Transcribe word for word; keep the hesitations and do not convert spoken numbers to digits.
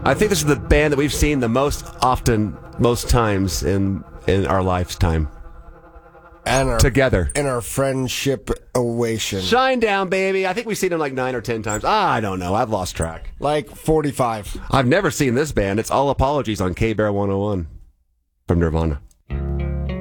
I think this is the band that we've seen the most often, most times in in our lifetime. And our, Together. In our friendship ovation. Shine Down, baby. I think we've seen them like nine or ten times. Ah, I don't know. I've lost track. Like forty-five. I've never seen this band. It's All Apologies on K-Bear one oh one from Nirvana.